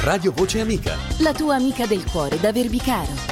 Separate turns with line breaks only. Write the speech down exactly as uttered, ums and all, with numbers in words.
Radio Voce Amica.
La tua amica del cuore da Verbicaro.